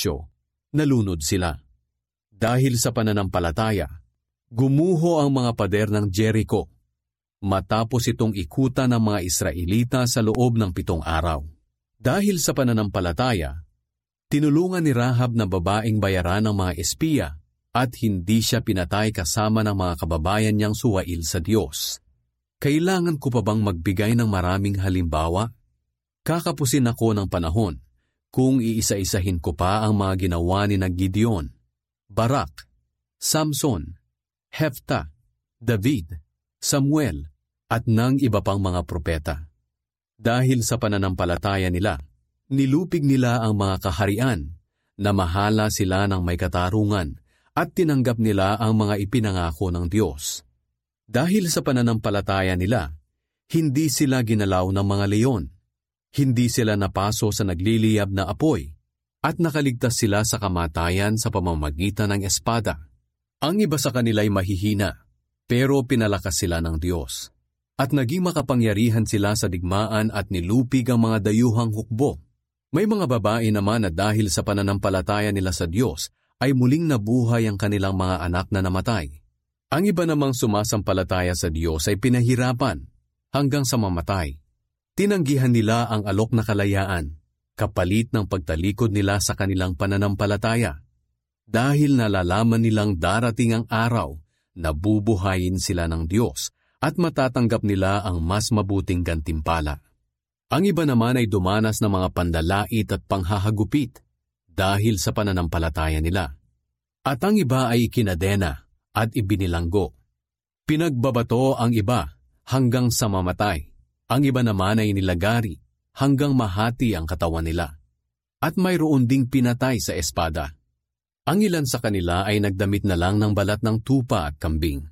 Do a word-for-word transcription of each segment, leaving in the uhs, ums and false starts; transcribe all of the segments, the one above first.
Egipsyo, nalunod sila. Dahil sa pananampalataya, gumuho ang mga pader ng Jericho, matapos itong ikutan ng mga Israelita sa loob ng pitong araw. Dahil sa pananampalataya, tinulungan ni Rahab na babaeng bayaran ng mga espiya at hindi siya pinatay kasama ng mga kababayan niyang suwail sa Diyos. Kailangan ko pa bang magbigay ng maraming halimbawa? Kakapusin ako ng panahon kung iisa-isahin ko pa ang mga ginawa ni Gideon, Barak, Samson, Hephta, David, Samuel, at ng iba pang mga propeta. Dahil sa pananampalataya nila, nilupig nila ang mga kaharian, namahala sila ng may katarungan, at tinanggap nila ang mga ipinangako ng Diyos. Dahil sa pananampalataya nila, hindi sila ginalaw ng mga leon, hindi sila napaso sa nagliliyab na apoy, at nakaligtas sila sa kamatayan sa pamamagitan ng espada. Ang iba sa kanila'y mahihina, pero pinalakas sila ng Diyos. At naging makapangyarihan sila sa digmaan at nilupig ang mga dayuhang hukbo. May mga babae naman na dahil sa pananampalataya nila sa Diyos ay muling nabuhay ang kanilang mga anak na namatay. Ang iba namang sumasampalataya sa Diyos ay pinahirapan hanggang sa mamatay. Tinanggihan nila ang alok na kalayaan, kapalit ng pagtalikod nila sa kanilang pananampalataya. Dahil nalalaman nilang darating ang araw na bubuhayin sila ng Diyos at matatanggap nila ang mas mabuting gantimpala. Ang iba naman ay dumanas ng mga pandalait at panghahagupit dahil sa pananampalataya nila. At ang iba ay kinadena at ibinilanggo. Pinagbabato ang iba hanggang sa mamatay. Ang iba naman ay nilagari hanggang mahati ang katawan nila. At mayroon ding pinatay sa espada. Ang ilan sa kanila ay nagdamit na lang ng balat ng tupa at kambing.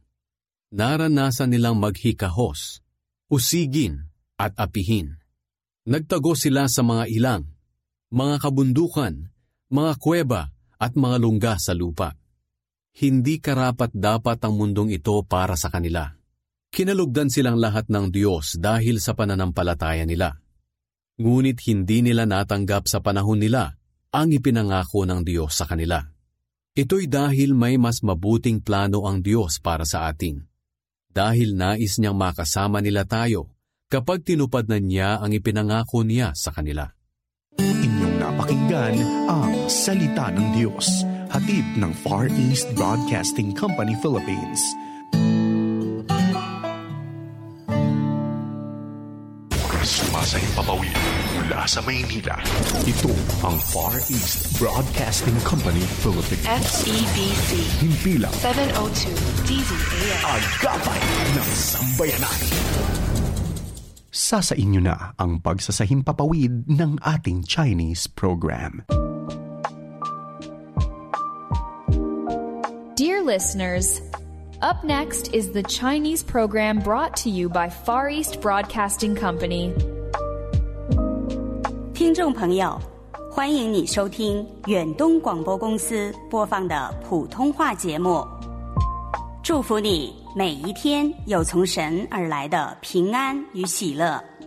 Naranasan nilang maghikahos, usigin at apihin. Nagtago sila sa mga ilang, mga kabundukan, mga kuweba at mga lungga sa lupa. Hindi karapat-dapat ang mundong ito para sa kanila. Kinalugdan silang lahat ng Diyos dahil sa pananampalataya nila. Ngunit hindi nila natanggap sa panahon nila ang ipinangako ng Diyos sa kanila. Ito'y dahil may mas mabuting plano ang Diyos para sa atin. Dahil nais niyang makasama nila tayo kapag tinupad na niya ang ipinangako niya sa kanila. Inyong napakinggan ang Salita ng Diyos, hatid ng Far East Broadcasting Company Philippines. Sumasayang papawid mula sa Maynila. Ito ang Far East Broadcasting Company Philippines. F E B C. Himpilang seven oh two D Z A M. Agapay ng Sambayanan. Sasa inyo na ang pagsasahimpapawid ng ating Chinese program. Dear listeners, up next is the Chinese program brought to you by Far East Broadcasting Company. 听众朋友，欢迎你收听远东广播公司播放的普通话节目。祝福你每一天有从神而来的平安与喜乐。